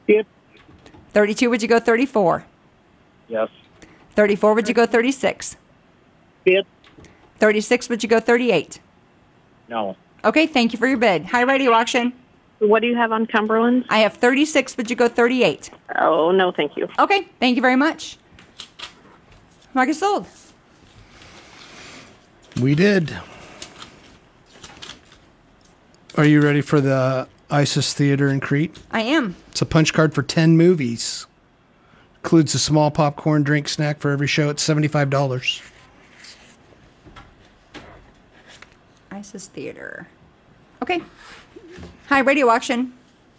Bid. 32, would you go 34? Yes. 34, would you go 36? Bid. 36, would you go 38? No. Okay, thank you for your bid. Hi, Radio Auction. What do you have on Cumberland? I have 36, would you go 38? Oh, no, thank you. Okay, thank you very much. Market sold. We did. Are you ready for the Isis Theater in Crete? I am. It's a punch card for 10 movies. Includes a small popcorn drink snack for every show. It's $75. Isis Theater. Okay. Hi, Radio Auction.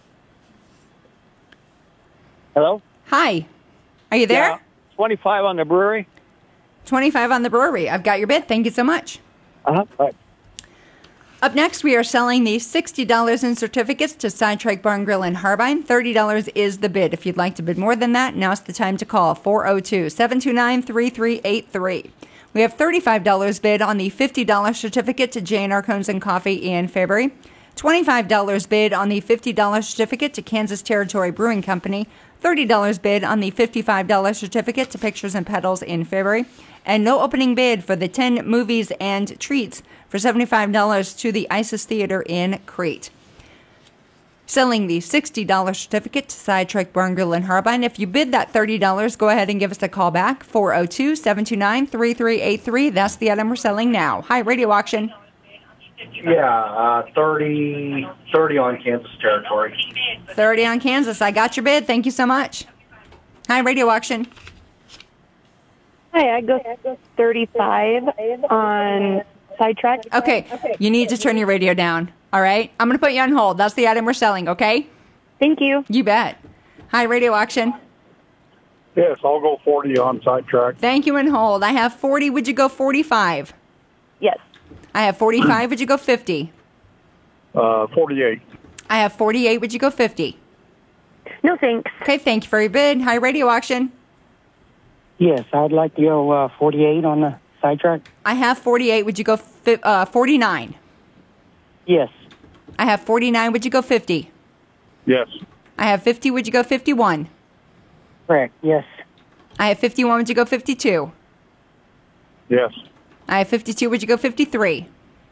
Hello? Hi. Are you there? Yeah, 25 on the brewery. 25 on the brewery. I've got your bid. Thank you so much. Right. Up next, we are selling the $60 in certificates to Sidetrack Bar and Grill in Harbine. $30 is the bid. If you'd like to bid more than that, now's the time to call 402-729-3383. We have $35 bid on the $50 certificate to J&R Cones and Coffee in February. $25 bid on the $50 certificate to Kansas Territory Brewing Company. $30 bid on the $55 certificate to Pictures and Pedals in February. And no opening bid for the 10 movies and treats for $75 to the Isis Theater in Crete. Selling the $60 certificate to Sidetrack Bar and Grill in Harbine. If you bid that $30, go ahead and give us a call back. 402-729-3383. That's the item we're selling now. Hi, Radio Auction. Yeah, 30 on Kansas Territory. 30 on Kansas. I got your bid. Thank you so much. Hi, Radio Auction. Hi, I go 35 on Sidetrack. Okay, you need to turn your radio down. All right? I'm going to put you on hold. That's the item we're selling, okay? Thank you. You bet. Hi, Radio Auction. Yes, I'll go 40 on Sidetrack. Thank you and hold. I have 40. Would you go 45? Yes. I have 45. Would you go 50? 48. I have 48. Would you go 50? No, thanks. Okay, thank you for your bid. Hi, Radio Auction. Yes, I'd like to go 48 on the Sidetrack. I have 48. Would you go 49? Yes. I have 49. Would you go 50? Yes. I have 50. Would you go 51? Correct. Yes. I have 51. Would you go 52? Yes. I have 52. Would you go 53?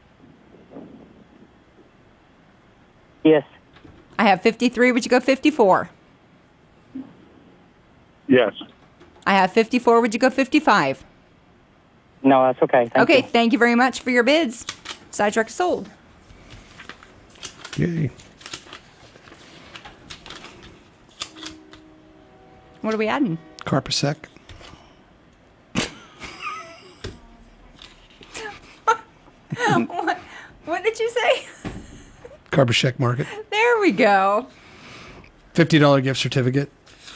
Yes. I have 53. Would you go 54? Yes. I have 54. Would you go 55? No, that's okay. Thank Okay, you. thank you very much for your bids. Sidetrack is sold. Yay. What are we adding? Carpasec. What did you say? Carpasec Market. There we go. $50 gift certificate.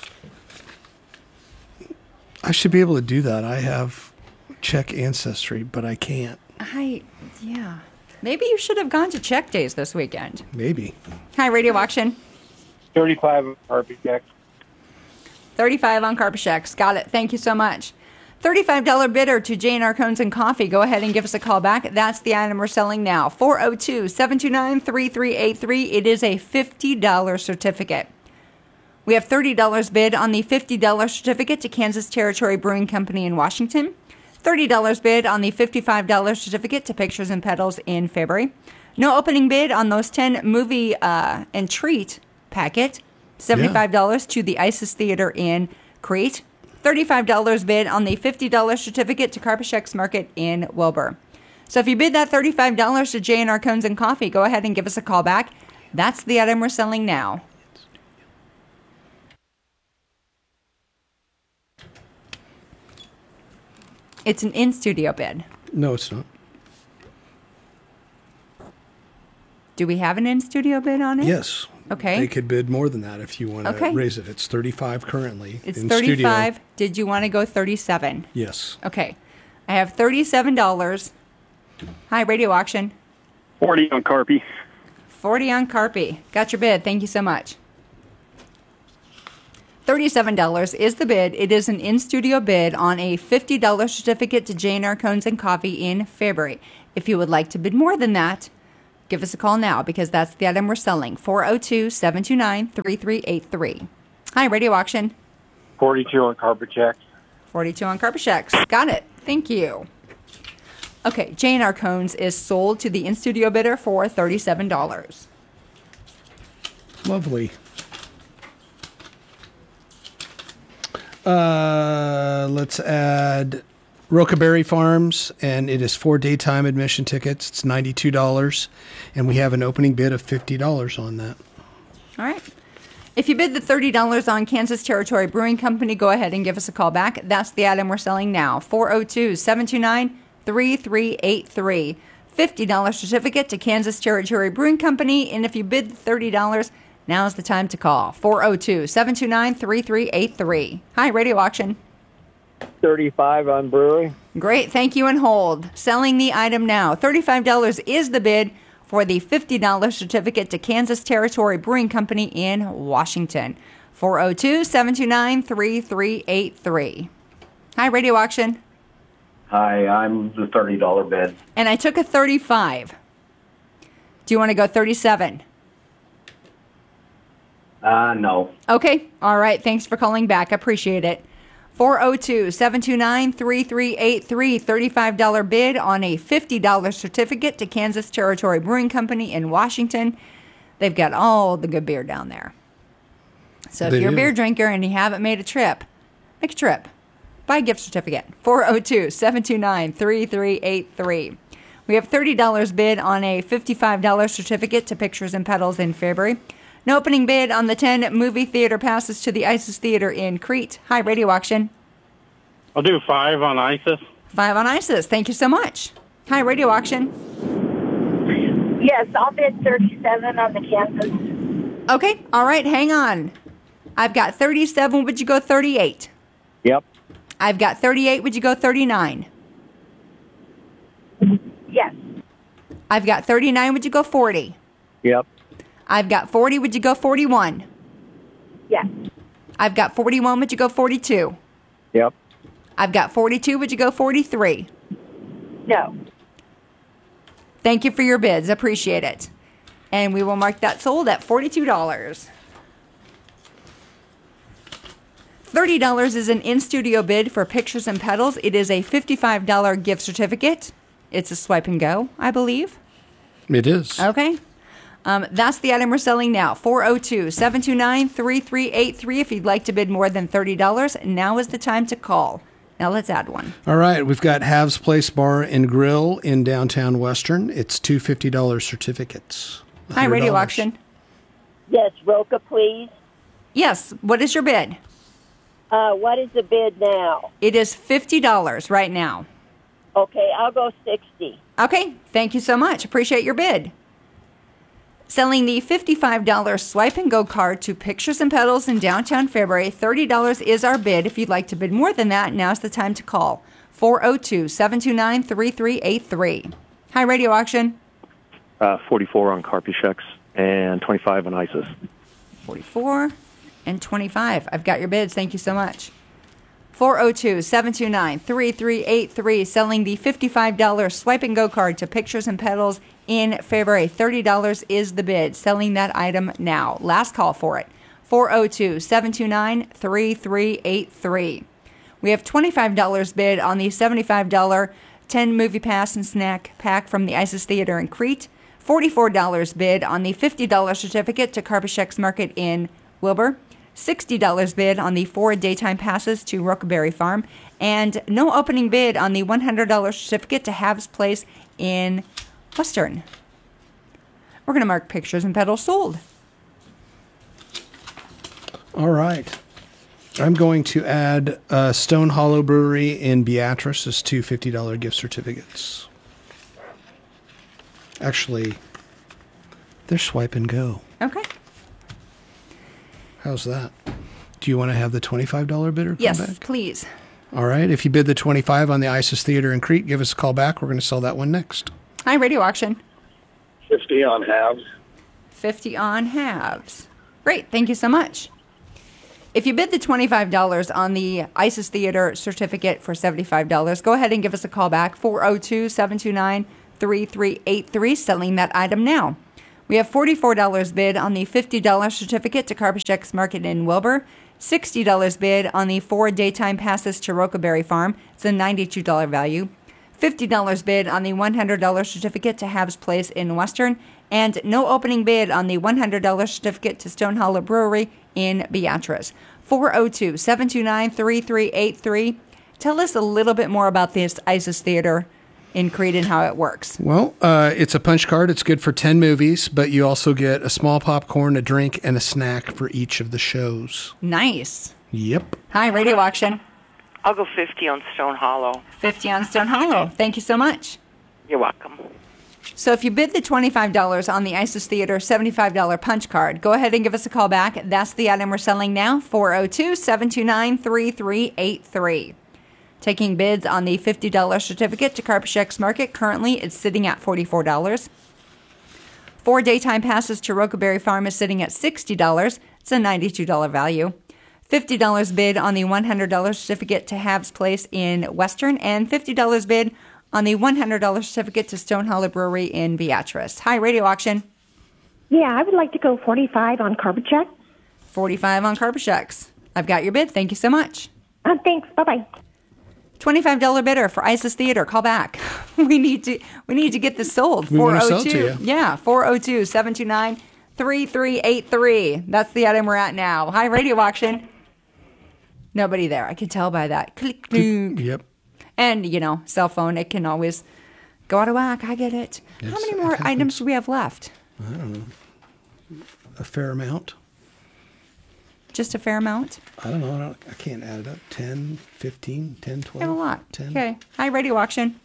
I should be able to do that. I have Czech ancestry, but I can't. Yeah. Maybe you should have gone to Czech Days this weekend. Maybe. Hi, Radio Auction. 35 on RPX. 35 on Carpacheks. Got it. Thank you so much. $35 bidder to J&R Cones and Coffee. Go ahead and give us a call back. That's the item we're selling now. 402-729-3383. It is a $50 certificate. We have $30 bid on the $50 certificate to Kansas Territory Brewing Company in Washington. $30 bid on the $55 certificate to Pictures and Pedals in February. No opening bid on those 10 movie and treat packet. $75 to the Isis Theater in Crete. $35 bid on the $50 certificate to Carpacheks Market in Wilbur. So if you bid that $35 to J&R Cones and Coffee, go ahead and give us a call back. That's the item we're selling now. It's an in-studio bid. No, it's not. Do we have an in-studio bid on it? Yes. Okay. They could bid more than that if you want to Okay. raise it. It's 35 currently. It's in 35. Studio. Did you want to go 37? Yes. Okay. I have $37. Hi, Radio Auction. 40 on Carpy. 40 on Carpy. Got your bid. Thank you so much. $37 is the bid. It is an in-studio bid on a $50 certificate to J&R Cones and Coffee in February. If you would like to bid more than that, give us a call now because that's the item we're selling. 402-729-3383. Hi, Radio Auction. 42 on carpet checks. 42 on carpet checks. Got it. Thank you. Okay, J&R Cones is sold to the in-studio bidder for $37. Lovely. Let's add Rocaberry Farms, and it is 4 daytime admission tickets. It's $92, and we have an opening bid of $50 on that. All right. If you bid the $30 on Kansas Territory Brewing Company, go ahead and give us a call back. That's the item we're selling now. 402-729-3383. $50 certificate to Kansas Territory Brewing Company. And if you bid the $30, now is the time to call. 402-729-3383. Hi, Radio Auction. 35 on brewery. Great. Thank you and hold. Selling the item now. $35 is the bid for the $50 certificate to Kansas Territory Brewing Company in Washington. 402-729-3383. Hi, Radio Auction. Hi, I'm the $30 bid. And I took a 35. Do you want to go 37? No. Okay. All right. Thanks for calling back. Appreciate it. 402-729-3383. $35 bid on a $50 certificate to Kansas Territory Brewing Company in Washington. They've got all the good beer down there. So if you're a beer drinker and you haven't made a trip, make a trip. Buy a gift certificate. 402-729-3383. We have $30 bid on a $55 certificate to Pictures and Pedals in February. No opening bid on the 10 movie theater passes to the ISIS Theater in Crete. Hi, Radio Auction. I'll do 5 on ISIS. 5 on ISIS. Thank you so much. Hi, Radio Auction. Yes, I'll bid 37 on the Kansas. Okay. All right. Hang on. I've got 37. Would you go 38? Yep. I've got 38. Would you go 39? Yes. I've got 39. Would you go 40? Yep. I've got 40. Would you go 41? Yes. I've got 41. Would you go 42? Yep. I've got 42. Would you go 43? No. Thank you for your bids. Appreciate it. And we will mark that sold at $42. $30 is an in-studio bid for Pictures and Pedals. It is a $55 gift certificate. It's a swipe and go, I believe. It is. Okay. That's the item we're selling now. 402-729-3383. If you'd like to bid more than $30, now is the time to call. Now let's add one. All right. We've got Hav's Place Bar and Grill in downtown Western. It's two $50 certificates. Hi, Radio Auction. Yes, Roca, please. Yes. What is your bid? What is the bid now? It is $50 right now. Okay, I'll go 60. Okay. Thank you so much. Appreciate your bid. Selling the $55 swipe and go card to Pictures and Pedals in downtown February. $30 is our bid. If you'd like to bid more than that, now's the time to call. 402-729-3383. Hi, Radio Auction. 44 on carpet checks and 25 on ISIS. 44 and 25. I've got your bids. Thank you so much. 402-729-3383. Selling the $55 swipe and go card to Pictures and Pedals in February. $30 is the bid. Selling that item now. Last call for it. 402-729-3383. We have $25 bid on the $75 10 movie pass and snack pack from the ISIS Theater in Crete. $44 bid on the $50 certificate to Carpet Market in Wilbur. $60 bid on the 4 daytime passes to Rocaberry Farm. And no opening bid on the $100 certificate to Hav's Place in Western. We're going to mark Pictures and Pedals sold. All right. I'm going to add Stone Hollow Brewery in Beatrice as two $50 gift certificates. Actually, they're swipe and go. Okay. How's that? Do you want to have the $25 bidder come Yes, back? please. All right. If you bid the $25 on the ISIS Theater in Crete, give us a call back. We're going to sell that one next. Hi, Radio Auction. 50 on halves. 50 on halves. Great. Thank you so much. If you bid the $25 on the ISIS Theater certificate for $75, go ahead and give us a call back. 402-729-3383. Selling that item now. We have $44 bid on the $50 certificate to Carpetchecks Market in Wilbur. $60 bid on the 4 daytime passes to Rocaberry Farm. It's a $92 value. $50 bid on the $100 certificate to Habs Place in Western. And no opening bid on the $100 certificate to Stone Hollow Brewery in Beatrice. 402-729-3383. Tell us a little bit more about this ISIS Theater in Creed and how it works. Well, it's a punch card. It's good for 10 movies, but you also get a small popcorn, a drink, and a snack for each of the shows. Nice. Yep. Hi, Radio Auction. I'll go 50 on Stone Hollow. 50 on Stone Hollow. Thank you so much. You're welcome. So if you bid the $25 on the ISIS Theater $75 punch card, go ahead and give us a call back. That's the item we're selling now, 402-729-3383. Taking bids on the $50 certificate to Carpetchecks Market. Currently, it's sitting at $44. 4 daytime passes to Rocaberry Farm is sitting at $60. It's a $92 value. $50 bid on the $100 certificate to Habs Place in Western, and $50 bid on the $100 certificate to Stone Hollow Brewery in Beatrice. Hi, Radio Auction. Yeah, I would like to go 45 on Carpetcheck. 45 on Carpetchecks. I've got your bid. Thank you so much. Thanks. Bye-bye. $25 bidder for ISIS Theater. Call back. We need to get this sold. We want to sell to you. Yeah, 402-729-3383. That's the item we're at now. Hi, Radio Auction. Nobody there. I can tell by that. Click. Yep. And, cell phone, it can always go out of whack. I get it. How many more items do we have left? I don't know. A fair amount. Just a fair amount? I don't know. I can't add it up. 10, 15, 10, 12. I have a lot. 10. Okay. Hi, Radio Auction.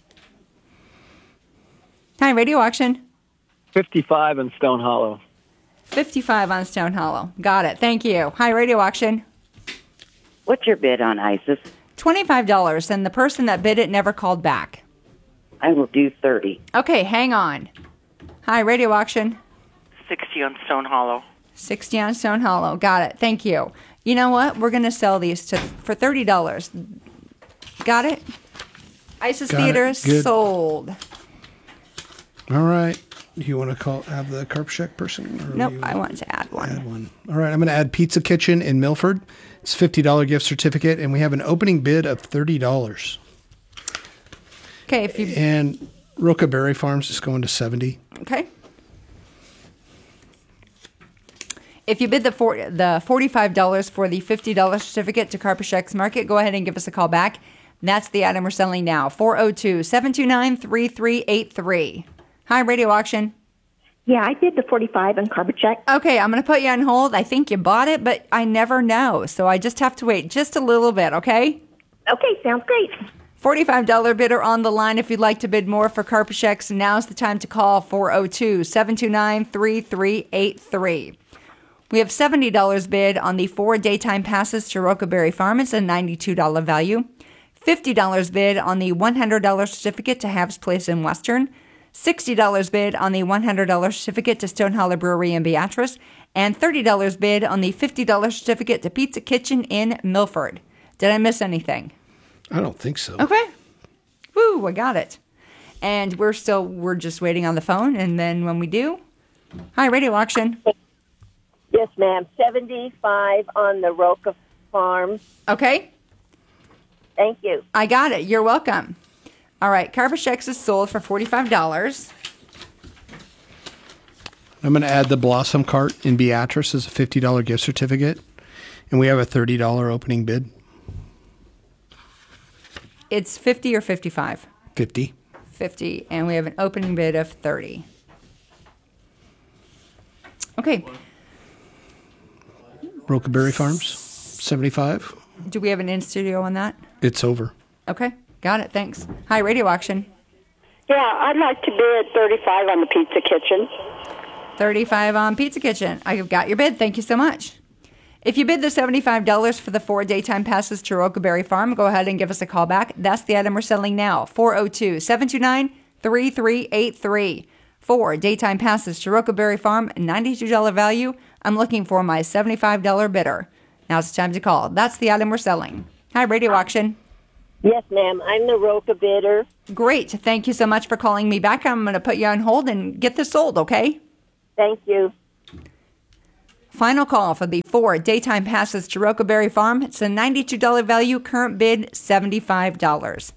Hi, Radio Auction. 55 on Stone Hollow. 55 on Stone Hollow. Got it. Thank you. Hi, Radio Auction. What's your bid on ISIS? $25, and the person that bid it never called back. I will do 30. Okay, hang on. Hi, Radio Auction. 60 on Stone Hollow. 60 on Stone Hollow. Got it. Thank you. You know what? We're going to sell these for $30. Got it? ISIS Theater sold. All right. Do you want to have the Carpetcheck person? Nope, I want to add one. Add one. All right, I'm going to add Pizza Kitchen in Milford. It's a $50 gift certificate, and we have an opening bid of $30. Okay, and Rocaberry Farms is going to $70. Okay. If you bid the $45 for the $50 certificate to Carpetchecks Market, go ahead and give us a call back. That's the item we're selling now, 402-729-3383. Hi, Radio Auction. Yeah, I did the 45 on Carpetcheck. Okay, I'm going to put you on hold. I think you bought it, but I never know. So I just have to wait just a little bit, okay? Okay, sounds great. $45 bidder on the line if you'd like to bid more for Carpetchecks. Now's the time to call, 402-729-3383. We have $70 bid on the 4 daytime passes to Rocaberry Farm. It's a $92 value. $50 bid on the $100 certificate to Habs Place in Western. $60 bid on the $100 certificate to Stone Hollow Brewery in Beatrice, and $30 bid on the $50 certificate to Pizza Kitchen in Milford. Did I miss anything? I don't think so. Okay. Woo, I got it. And we're just waiting on the phone, and then when we do, hi, Radio Auction. Yes, ma'am. 75 on the Roca Farm. Okay. Thank you. I got it. You're welcome. All right, Carpetchecks is sold for $45. I'm going to add the Blossom Cart in Beatrice as a $50 gift certificate, and we have a $30 opening bid. It's 50 or 55? 50. 50, and we have an opening bid of 30. Okay. Rocaberry Farms, 75. Do we have an in-studio on that? It's over. Okay. Got it. Thanks. Hi, Radio Auction. Yeah, I'd like to bid 35 on the Pizza Kitchen. 35 on Pizza Kitchen. I've got your bid. Thank you so much. If you bid the $75 for the 4 daytime passes to Rocaberry Farm, go ahead and give us a call back. That's the item we're selling now, 402-729-3383. 4 daytime passes to Rocaberry Farm, $92 value. I'm looking for my $75 bidder. Now's the time to call. That's the item we're selling. Hi, Radio Auction. Yes, ma'am. I'm the Roca bidder. Great. Thank you so much for calling me back. I'm going to put you on hold and get this sold, okay? Thank you. Final call for the 4 daytime passes to Rocaberry Farm. It's a $92 value. Current bid, $75.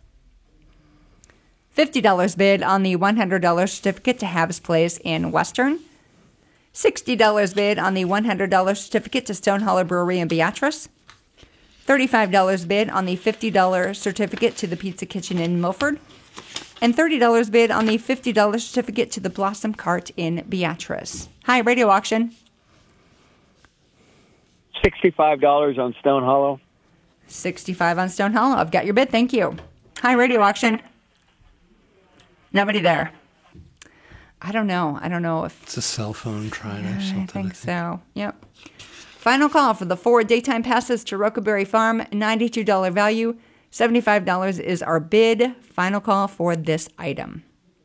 $50 bid on the $100 certificate to Habs Place in Western. $60 bid on the $100 certificate to Stoneholler Brewery in Beatrice. $35 bid on the $50 certificate to the Pizza Kitchen in Milford. And $30 bid on the $50 certificate to the Blossom Cart in Beatrice. Hi, radio auction. $65 on Stone Hollow. 65 on Stone Hollow. I've got your bid. Thank you. Hi, radio auction. Nobody there. I don't know. I don't know if It's a cell phone trying or something. I think so. Yep. Final call for the 4 daytime passes to Rocaberry Farm. $92 value. $75 is our bid. Final call for this item.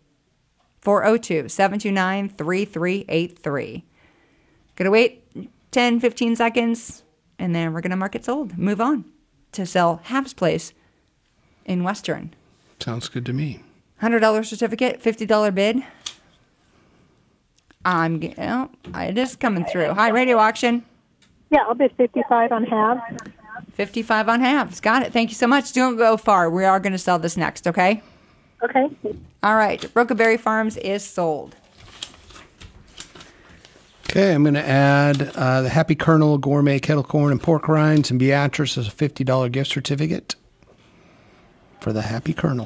402-729-3383. Gonna wait 10, 15 seconds, and then we're gonna mark it sold. Move on to sell Habs Place in Western. Sounds good to me. $100 certificate, $50 bid. It is coming through. Hi, radio auction. Yeah, I'll bid 55 on halves. 55 on halves. Got it. Thank you so much. Don't go far. We are going to sell this next, okay? Okay. All right. Rocaberry Farms is sold. Okay, I'm going to add the Happy Colonel Gourmet Kettle Corn and Pork Rinds in Beatrice as a $50 gift certificate for the Happy Colonel.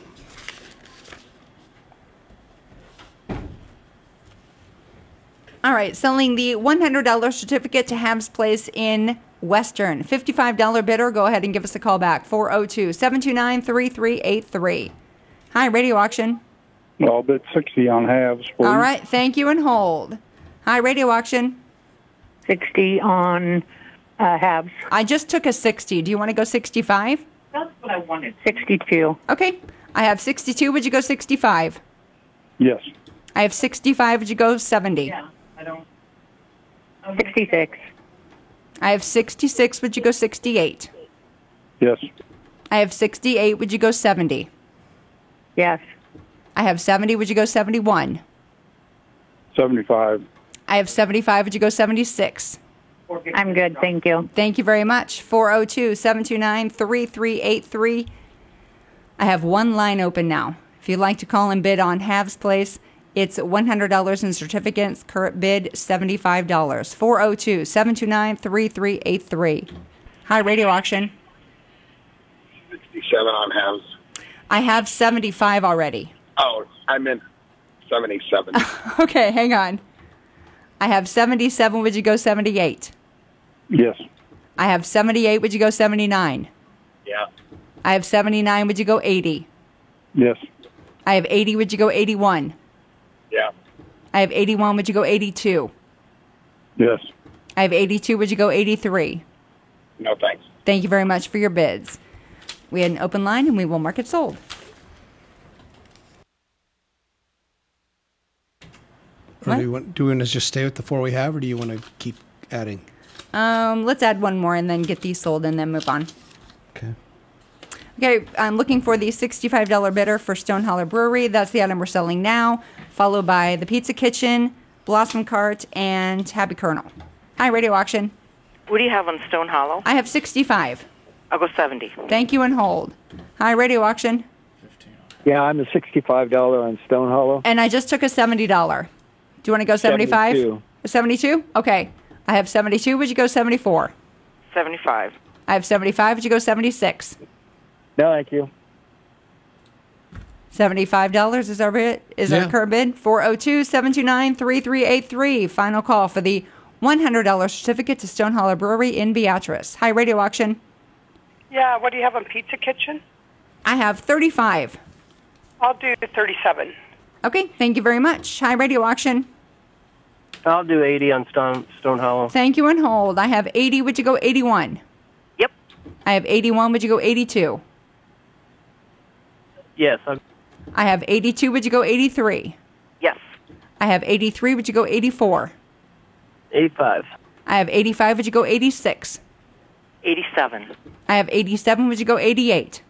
All right. Selling the $100 certificate to Habs Place in Western. $55 bidder. Go ahead and give us a call back. 402-729-3383. Hi, radio auction. I'll bid 60 on halves, please. All right. Thank you and hold. Hi, radio auction. 60 on halves. I just took a 60. Do you want to go 65? That's what I wanted. 62. Okay. I have 62. Would you go 65? Yes. I have 65. Would you go 70? Yeah, I don't. 66. I have 66. Would you go 68? Yes. I have 68. Would you go 70? Yes. I have 70. Would you go 71? 75. I have 75. Would you go 76? I'm good, thank you. Thank you very much. 402-729-3383. I have one line open now. If you'd like to call and bid on Habs Place, it's $100 in certificates. Current bid, $75. 402-729-3383. Hi, radio auction. 67 on halves. I have 75 already. Oh, I meant 77. Okay, hang on. I have 77. Would you go 78? Yes. I have 78. Would you go 79? Yeah. I have 79. Would you go 80? Yes. I have 80. Would you go 81? Yeah. I have 81. Would you go 82? Yes. I have 82. Would you go 83? No, thanks. Thank you very much for your bids. We had an open line, and we will mark it sold. Or do we want to just stay with the 4 we have, or do you want to keep adding? Let's add one more and then get these sold and then move on. Okay. Okay, I'm looking for the $65 bidder for Stoneholler Brewery. That's the item we're selling now, followed by the Pizza Kitchen, Blossom Cart, and Happy Colonel. Hi, radio auction. What do you have on Stone Hollow? I have 65. I'll go 70. Thank you and hold. Hi, radio auction. Yeah, I'm a $65 on Stone Hollow. And I just took a $70. Do you want to go 75? 72. 72? Okay. I have 72. Would you go 74? 75. I have 75. Would you go 76? No, thank you. $75 is our bid. Our current bid. 402-729-3383. Final call for the $100 certificate to Stoneholler Brewery in Beatrice. Hi, radio auction. Yeah, what do you have on Pizza Kitchen? I have 35. I'll do 37. Okay, thank you very much. Hi, radio auction. I'll do 80 on Stone Hollow. Thank you and hold. I have 80. Would you go 81? Yep. I have 81. Would you go 82? Yes. I have 82. Would you go 83? Yes. I have 83. Would you go 84? 85. I have 85. Would you go 86? 87. I have 87. Would you go 88?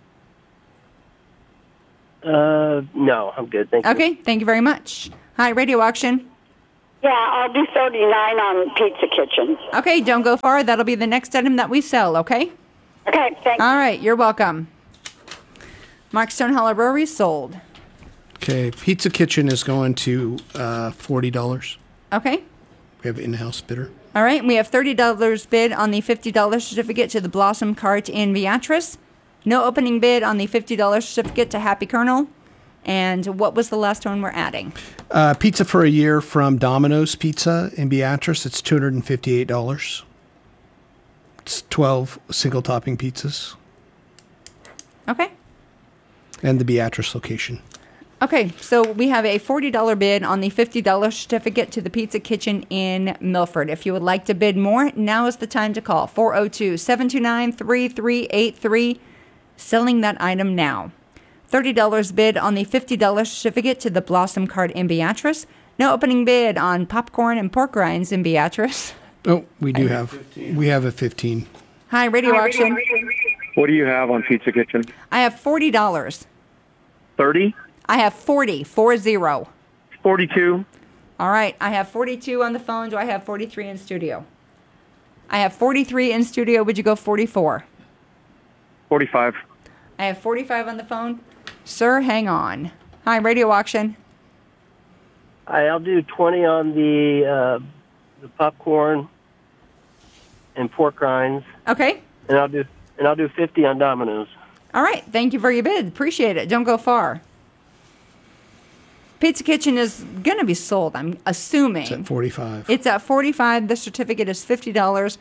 No, I'm good. Thank you. Okay, thank you very much. Hi, radio auction. Yeah, I'll do 39 on Pizza Kitchen. Okay, don't go far. That'll be the next item that we sell, okay? Okay, thanks. All right, you're welcome. Mark Stoneholler Brewery sold. Okay, Pizza Kitchen is going to $40. Okay. We have an in-house bidder. All right, we have $30 bid on the $50 certificate to the Blossom Cart in Beatrice. No opening bid on the $50 certificate to Happy Colonel. And what was the last one we're adding? Pizza for a year from Domino's Pizza in Beatrice. It's $258. It's 12 single topping pizzas. Okay. And the Beatrice location. Okay, so we have a $40 bid on the $50 certificate to the Pizza Kitchen in Milford. If you would like to bid more, now is the time to call 402-729-3383. Selling that item now. $30 bid on the $50 certificate to the Blossom Cart in Beatrice. No opening bid on popcorn and pork rinds in Beatrice. Oh, we do have. We have a 15. Hi, Radio Auction. What do you have on Pizza Kitchen? I have $40. 30? I have 40. 40. 42? All right, I have 42 on the phone. Do I have 43 in studio? I have 43 in studio. Would you go 44? 45. I have 45 on the phone. Sir, hang on. Hi, Radio Auction. I'll do 20 on the popcorn and pork rinds. Okay. And I'll do 50 on Domino's. All right. Thank you for your bid. Appreciate it. Don't go far. Pizza Kitchen is going to be sold, I'm assuming. It's at 45. It's at 45. The certificate is $50.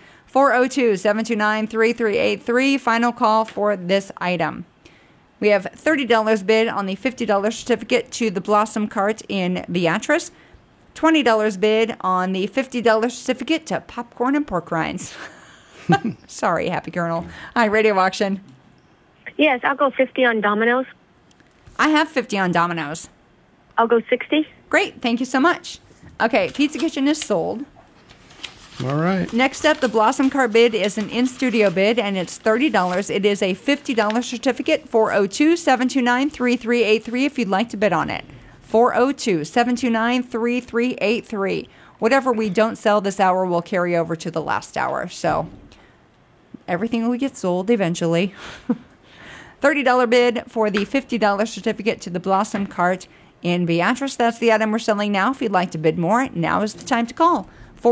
402-729-3383. Final call for this item. We have $30 bid on the $50 certificate to the Blossom Cart in Beatrice. $20 bid on the $50 certificate to popcorn and pork rinds. Sorry, Happy Colonel. Hi, Radio Auction. Yes, I'll go 50 on Domino's. I have 50 on Domino's. I'll go 60. Great. Thank you so much. Okay, Pizza Kitchen is sold. All right. Next up, the Blossom Cart bid is an in-studio bid, and it's $30. It is a $50 certificate, 402-729-3383, if you'd like to bid on it. 402-729-3383. Whatever we don't sell this hour will carry over to the last hour, so everything will get sold eventually. $30 bid for the $50 certificate to the Blossom Cart in Beatrice. That's the item we're selling now. If you'd like to bid more, now is the time to call.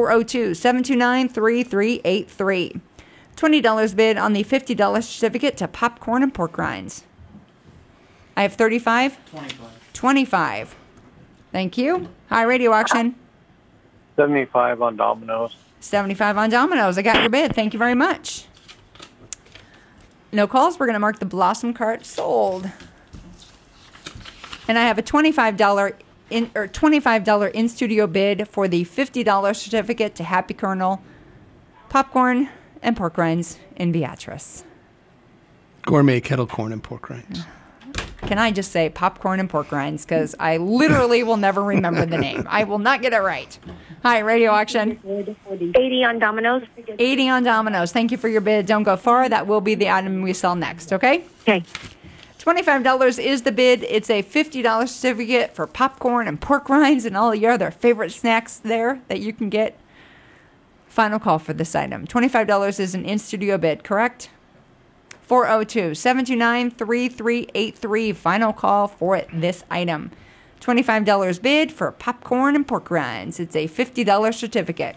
402-729-3383. $20 bid on the $50 certificate to popcorn and pork rinds. I have 35? 25. Thank you. Hi, Radio Auction. 75 on Domino's. 75 on Domino's. I got your bid. Thank you very much. No calls. We're going to mark the Blossom Cart sold. And I have a $25 in-studio bid for the $50 certificate to Happy Colonel, popcorn and pork rinds in Beatrice. Gourmet kettle corn and pork rinds. Can I just say popcorn and pork rinds? Because I literally will never remember the name. I will not get it right. Hi, Radio Auction. 80 on Domino's. 80 on Domino's. Thank you for your bid. Don't go far. That will be the item we sell next, okay? Okay. $25 is the bid. It's a $50 certificate for popcorn and pork rinds and all your other favorite snacks there that you can get. Final call for this item. $25 is an in-studio bid, correct? 402-729-3383. Final call for this item. $25 bid for popcorn and pork rinds. It's a $50 certificate.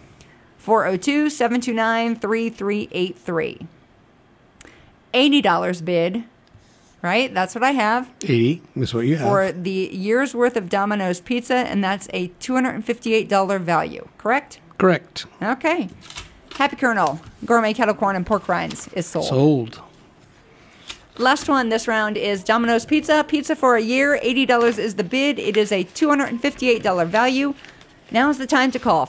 402-729-3383. $80 bid. Right? That's what I have. 80 is what you have. For the year's worth of Domino's pizza, and that's a $258 value, correct? Correct. Okay. Happy Colonel, gourmet kettle corn and pork rinds is sold. Sold. Last one this round is Domino's Pizza. Pizza for a year, $80 is the bid. It is a $258 value. Now is the time to call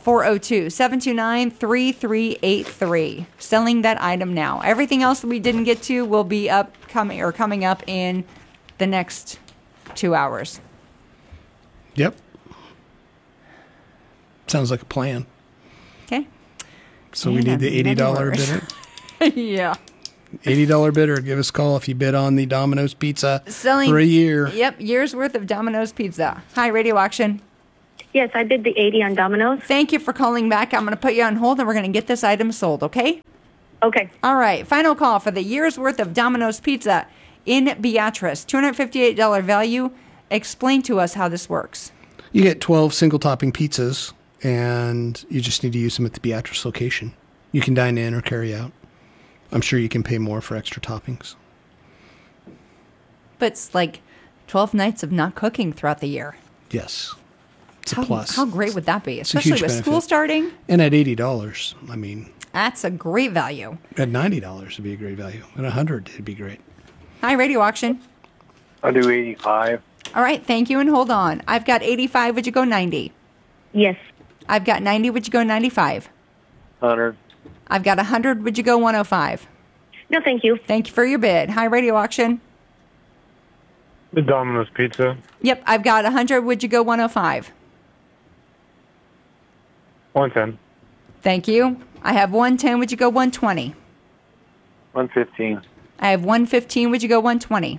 402-729-3383. Selling that item now. Everything else that we didn't get to will be coming up in the next 2 hours. Yep. Sounds like a plan. Okay. So we need the $80 bidder. Yeah. $80 bidder. Give us a call if you bid on the Domino's Pizza Selling for a year. Yep, year's worth of Domino's Pizza. Hi, Radio Auction. Yes, I bid the 80 on Domino's. Thank you for calling back. I'm going to put you on hold, and we're going to get this item sold, okay? Okay. All right. Final call for the year's worth of Domino's Pizza in Beatrice. $258 value. Explain to us how this works. You get 12 single-topping pizzas, and you just need to use them at the Beatrice location. You can dine in or carry out. I'm sure you can pay more for extra toppings. But it's like 12 nights of not cooking throughout the year. Yes. It's a plus. How great would that be? It's a Especially huge with benefit. school starting. And at $80, I mean... That's a great value. At $90, it'd be a great value. At $100, it'd be great. Hi, Radio Auction. I'll do 85. All right, thank you, and hold on. I've got 85. Would you go 90? Yes. I've got 90. Would you go 95? 100. I've got 100. Would you go 105? No, thank you. Thank you for your bid. Hi, Radio Auction. The Domino's Pizza. Yep, I've got 100. Would you go 105? 110. Thank you. I have 110. Would you go 120? 115. I have 115. Would you go 120?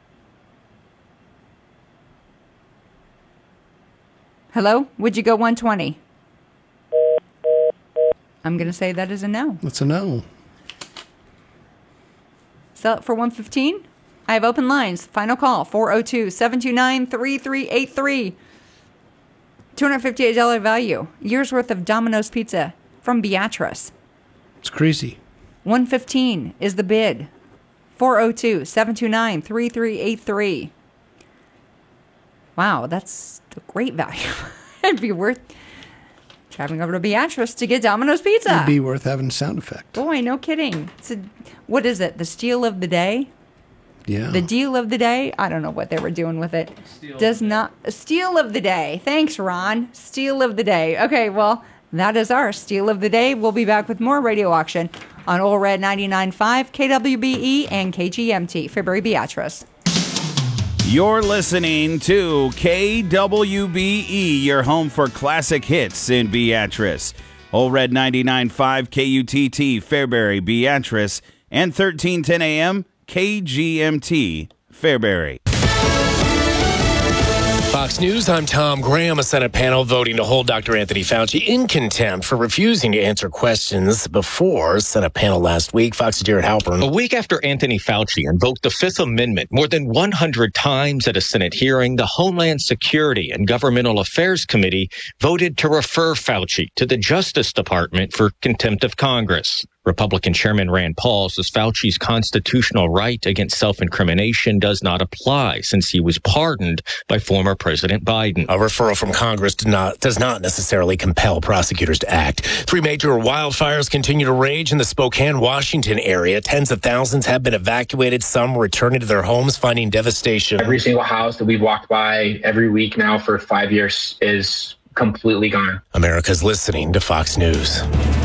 Hello? Would you go 120? I'm going to say that is a no. That's a no. Sell it for 115? I have open lines. Final call, 402-729-3383. $258 value. Year's worth of Domino's Pizza from Beatrice. It's crazy. 115 is the bid. 402-729-3383. Wow, that's a great value. It'd be worth traveling over to Beatrice to get Domino's Pizza. It'd be worth having a sound effect. Boy, no kidding. What is it? The steal of the day? Yeah. The deal of the day? I don't know what they were doing with it. Steal of the day. Thanks, Ron. Steal of the day. Okay, well, that is our steal of the day. We'll be back with more Radio Auction on Old Red 99.5, KWBE, and KGMT, February Beatrice. You're listening to KWBE, your home for classic hits in Beatrice. Old Red 99.5, KUTT, Fairbury, Beatrice, and 1310 AM, KGMT, Fairbury. Fox News, I'm Tom Graham. A Senate panel voting to hold Dr. Anthony Fauci in contempt for refusing to answer questions before Senate panel last week. Fox's Jared Halpern. A week after Anthony Fauci invoked the Fifth Amendment more than 100 times at a Senate hearing, the Homeland Security and Governmental Affairs Committee voted to refer Fauci to the Justice Department for contempt of Congress. Republican Chairman Rand Paul says Fauci's constitutional right against self-incrimination does not apply since he was pardoned by former President Biden. A referral from Congress does not necessarily compel prosecutors to act. 3 major wildfires continue to rage in the Spokane, Washington area. Tens of thousands have been evacuated, some returning to their homes, finding devastation. Every single house that we've walked by every week now for 5 years is completely gone. America's listening to Fox News.